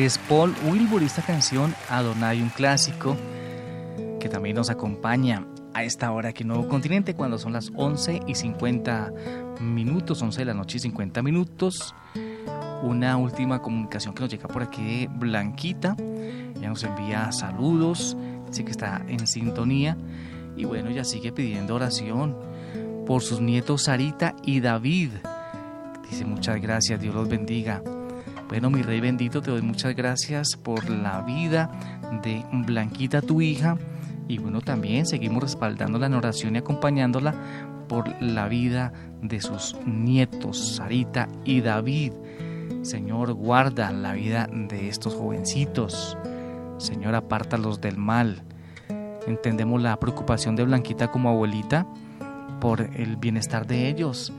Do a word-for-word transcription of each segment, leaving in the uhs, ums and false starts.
es Paul Wilbur y esta canción Adonai, un clásico que también nos acompaña a esta hora aquí en Nuevo Continente cuando son las once y cincuenta minutos, once de la noche y cincuenta minutos. Una última comunicación que nos llega por aquí de Blanquita. Ella nos envía saludos, dice que está en sintonía y bueno, ella sigue pidiendo oración por sus nietos Sarita y David. Dice muchas gracias, Dios los bendiga. Bueno, mi Rey bendito, te doy muchas gracias por la vida de Blanquita, tu hija. Y bueno, también seguimos respaldándola en oración y acompañándola por la vida de sus nietos, Sarita y David. Señor, guarda la vida de estos jovencitos. Señor, apártalos del mal. Entendemos la preocupación de Blanquita como abuelita por el bienestar de ellos.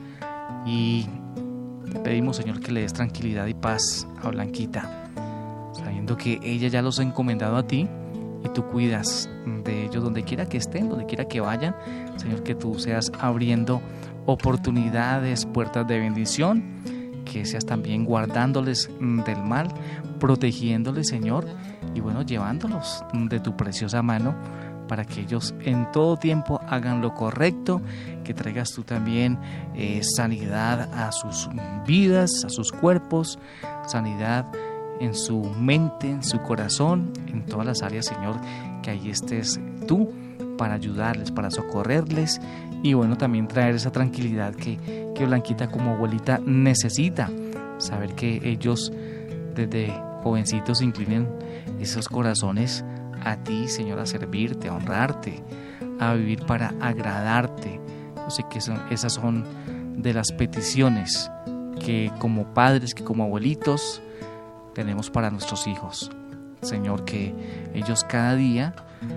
Y pedimos, Señor, que le des tranquilidad y paz a Blanquita, sabiendo que ella ya los ha encomendado a ti y tú cuidas de ellos donde quiera que estén, donde quiera que vayan. Señor, que tú seas abriendo oportunidades, puertas de bendición, que seas también guardándoles del mal, protegiéndoles, Señor, y bueno, llevándolos de tu preciosa mano para que ellos en todo tiempo hagan lo correcto, que traigas tú también eh, sanidad a sus vidas, a sus cuerpos, sanidad en su mente, en su corazón, en todas las áreas, Señor, que ahí estés tú para ayudarles, para socorrerles y bueno, también traer esa tranquilidad que, que Blanquita como abuelita necesita, saber que ellos desde jovencitos inclinen esos corazones a ti, Señor, a servirte, a honrarte, a vivir para agradarte. Yo sé que son, esas son de las peticiones que como padres, que como abuelitos tenemos para nuestros hijos. Señor, que ellos cada día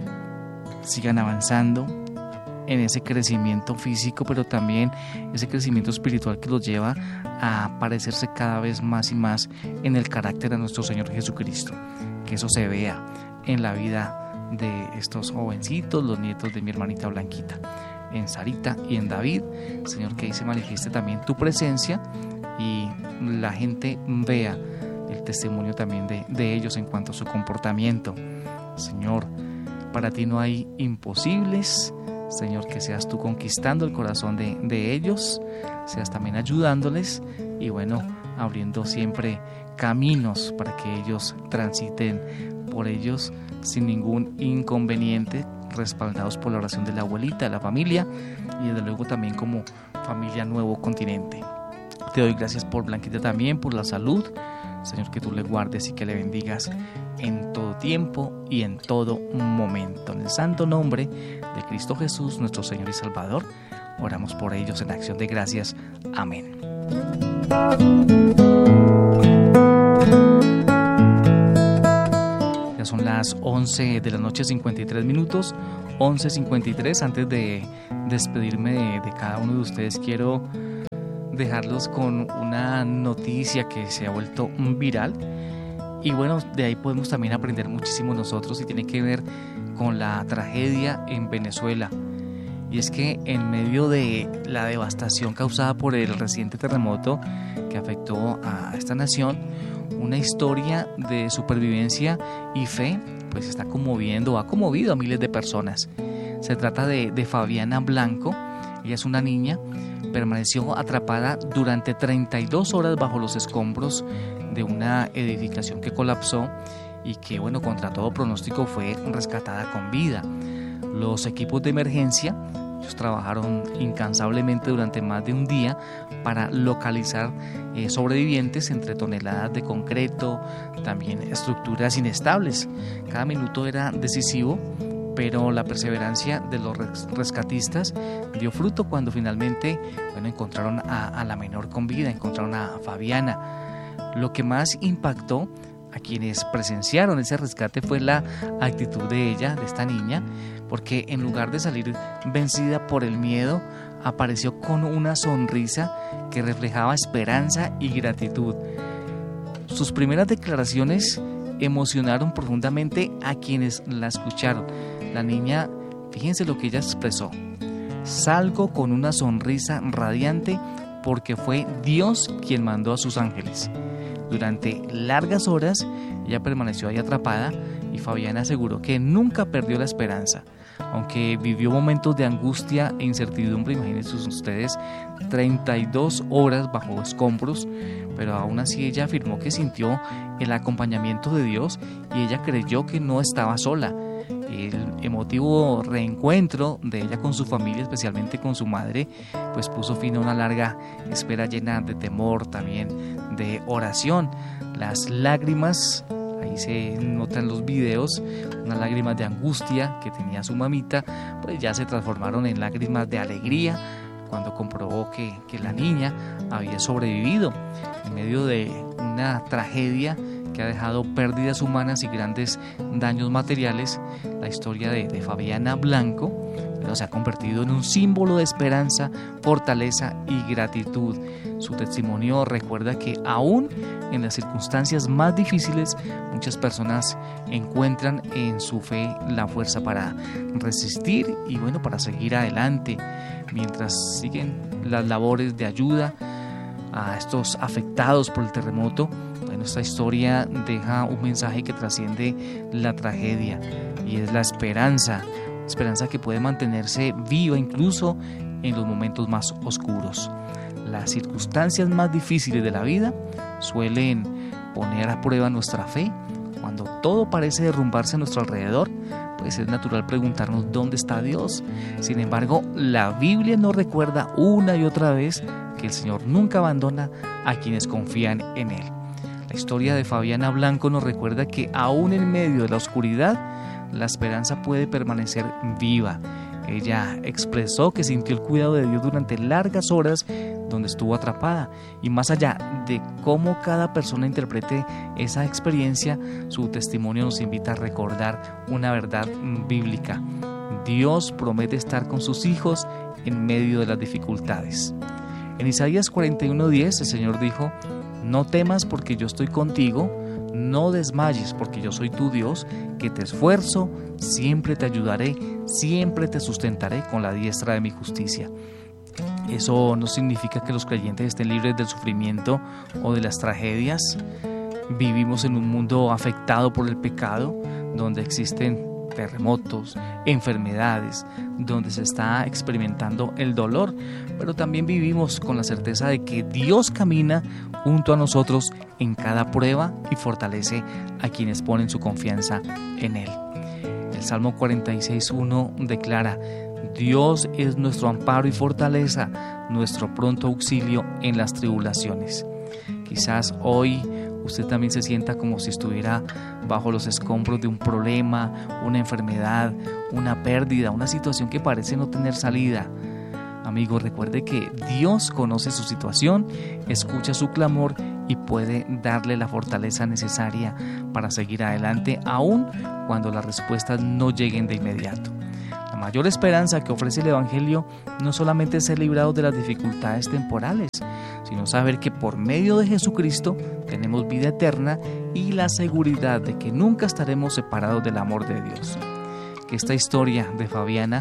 sigan avanzando en ese crecimiento físico, pero también ese crecimiento espiritual que los lleva a parecerse cada vez más y más en el carácter de nuestro Señor Jesucristo. Que eso se vea en la vida de estos jovencitos, los nietos de mi hermanita Blanquita, en Sarita y en David. Señor, que ahí se manifieste también tu presencia y la gente vea el testimonio también de, de ellos en cuanto a su comportamiento. Señor, para ti no hay imposibles. Señor, que seas tú conquistando el corazón de, de ellos, seas también ayudándoles y bueno, abriendo siempre caminos para que ellos transiten por ellos sin ningún inconveniente, respaldados por la oración de la abuelita, de la familia y desde luego también como familia Nuevo Continente. Te doy gracias por Blanquita también, por la salud. Señor, que tú le guardes y que le bendigas en todo tiempo y en todo momento. En el santo nombre de Cristo Jesús, nuestro Señor y Salvador, oramos por ellos en acción de gracias. Amén. Ya son las once de la noche, cincuenta y tres minutos, once cincuenta y tres. Antes de despedirme de, de cada uno de ustedes, quiero dejarlos con una noticia que se ha vuelto viral y bueno, de ahí podemos también aprender muchísimo nosotros y tiene que ver con la tragedia en Venezuela. Y es que en medio de la devastación causada por el reciente terremoto que afectó a esta nación, una historia de supervivencia y fe pues está conmoviendo, ha conmovido a miles de personas. Se trata de, de Fabiana Blanco. Ella es una niña, permaneció atrapada durante treinta y dos horas bajo los escombros de una edificación que colapsó y que, bueno, contra todo pronóstico fue rescatada con vida. Los equipos de emergencia, ellos trabajaron incansablemente durante más de un día para localizar eh, sobrevivientes entre toneladas de concreto, también estructuras inestables. Cada minuto era decisivo, pero la perseverancia de los rescatistas dio fruto cuando finalmente, bueno, encontraron a, a la menor con vida, encontraron a Fabiana. Lo que más impactó a quienes presenciaron ese rescate fue la actitud de ella, de esta niña, porque en lugar de salir vencida por el miedo, apareció con una sonrisa que reflejaba esperanza y gratitud. Sus primeras declaraciones emocionaron profundamente a quienes la escucharon. La niña, fíjense lo que ella expresó: salgo con una sonrisa radiante porque fue Dios quien mandó a sus ángeles. Durante largas horas ella permaneció ahí atrapada y Fabiana aseguró que nunca perdió la esperanza. Aunque vivió momentos de angustia e incertidumbre, imagínense ustedes, treinta y dos horas bajo escombros, pero aún así ella afirmó que sintió el acompañamiento de Dios y ella creyó que no estaba sola. El emotivo reencuentro de ella con su familia, especialmente con su madre, pues puso fin a una larga espera llena de temor, también de oración. Las lágrimas, ahí se notan los videos, unas lágrimas de angustia que tenía su mamita, pues ya se transformaron en lágrimas de alegría cuando comprobó que, que la niña había sobrevivido en medio de una tragedia que ha dejado pérdidas humanas y grandes daños materiales. La historia de, de Fabiana Blanco, pero se ha convertido en un símbolo de esperanza, fortaleza y gratitud. Su testimonio recuerda que aún en las circunstancias más difíciles, muchas personas encuentran en su fe la fuerza para resistir y bueno, para seguir adelante, mientras siguen las labores de ayuda a estos afectados por el terremoto. Bueno, esta historia deja un mensaje que trasciende la tragedia y es la esperanza, esperanza que puede mantenerse viva incluso en los momentos más oscuros. Las circunstancias más difíciles de la vida suelen poner a prueba nuestra fe. Cuando todo parece derrumbarse a nuestro alrededor, pues es natural preguntarnos dónde está Dios. Sin embargo, la Biblia nos recuerda una y otra vez que el Señor nunca abandona a quienes confían en Él. La historia de Fabiana Blanco nos recuerda que aún en medio de la oscuridad, la esperanza puede permanecer viva. Ella expresó que sintió el cuidado de Dios durante largas horas donde estuvo atrapada, y más allá de cómo cada persona interprete esa experiencia, su testimonio nos invita a recordar una verdad bíblica. Dios promete estar con sus hijos en medio de las dificultades. En Isaías cuarenta y uno diez el Señor dijo: no temas porque yo estoy contigo, no desmayes porque yo soy tu Dios, que te esfuerzo, siempre te ayudaré, siempre te sustentaré con la diestra de mi justicia. Eso no significa que los creyentes estén libres del sufrimiento o de las tragedias. Vivimos en un mundo afectado por el pecado, donde existen terremotos, enfermedades, donde se está experimentando el dolor, pero también vivimos con la certeza de que Dios camina junto a nosotros en cada prueba y fortalece a quienes ponen su confianza en Él. El Salmo cuarenta y seis uno declara: Dios es nuestro amparo y fortaleza, nuestro pronto auxilio en las tribulaciones. Quizás hoy usted también se sienta como si estuviera bajo los escombros de un problema, una enfermedad, una pérdida, una situación que parece no tener salida. Amigo, recuerde que Dios conoce su situación, escucha su clamor y puede darle la fortaleza necesaria para seguir adelante, aun cuando las respuestas no lleguen de inmediato. La mayor esperanza que ofrece el Evangelio no solamente es ser librados de las dificultades temporales, sino saber que por medio de Jesucristo tenemos vida eterna y la seguridad de que nunca estaremos separados del amor de Dios. Que esta historia de Fabiana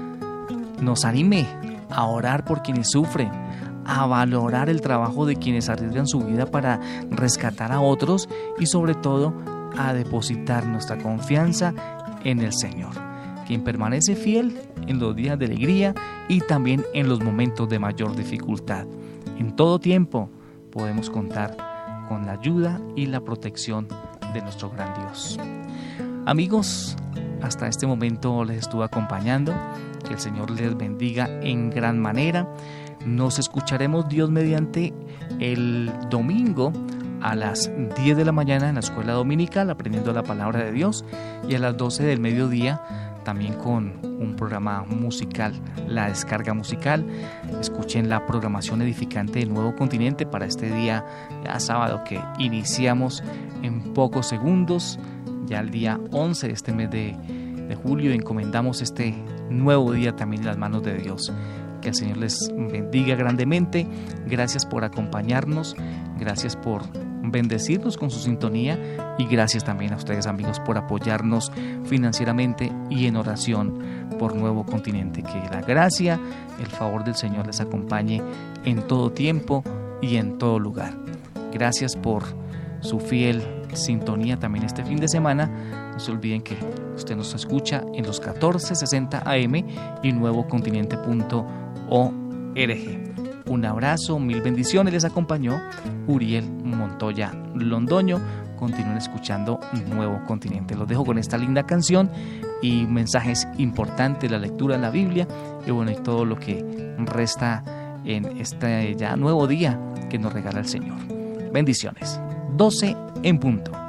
nos anime a orar por quienes sufren, a valorar el trabajo de quienes arriesgan su vida para rescatar a otros y sobre todo a depositar nuestra confianza en el Señor, quien permanece fiel en los días de alegría y también en los momentos de mayor dificultad. En todo tiempo podemos contar con la ayuda y la protección de nuestro gran Dios. Amigos, hasta este momento les estuve acompañando. Que el Señor les bendiga en gran manera. Nos escucharemos Dios mediante el domingo a las diez de la mañana en la escuela dominical aprendiendo la palabra de Dios, y a las doce del mediodía también con un programa musical, La Descarga Musical. Escuchen la programación edificante de Nuevo Continente para este día ya sábado que iniciamos en pocos segundos. Ya el día once de este mes de, de julio encomendamos este nuevo día también en las manos de Dios. Que el Señor les bendiga grandemente. Gracias por acompañarnos, gracias por bendecirnos con su sintonía y gracias también a ustedes, amigos, por apoyarnos financieramente y en oración por Nuevo Continente. Que la gracia, el favor del Señor les acompañe en todo tiempo y en todo lugar. Gracias por su fiel sintonía también este fin de semana. No se olviden que usted nos escucha en los catorce sesenta A M y nuevo continente punto org. Un abrazo, mil bendiciones. Les acompañó Uriel Montoya Londoño. Continúen escuchando Nuevo Continente. Los dejo con esta linda canción y mensajes importantes, la lectura de la Biblia y bueno, y todo lo que resta en este ya nuevo día que nos regala el Señor. Bendiciones. doce en punto.